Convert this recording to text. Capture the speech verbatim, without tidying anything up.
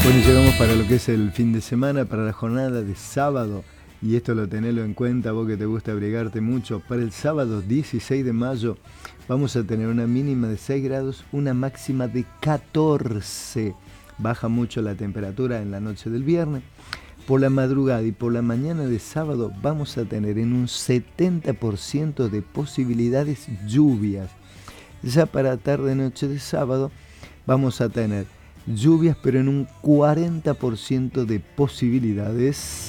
Bueno, y llegamos para lo que es el fin de semana, para la jornada de sábado. Y esto lo tenelo en cuenta, vos que te gusta abrigarte mucho. Para el sábado dieciséis de mayo vamos a tener una mínima de seis grados, una máxima de catorce. Baja mucho la temperatura en la noche del viernes. Por la madrugada y por la mañana de sábado vamos a tener en un setenta por ciento de posibilidades lluvias. Ya para tarde-noche de sábado vamos a tener lluvias, pero en un cuarenta por ciento de posibilidades.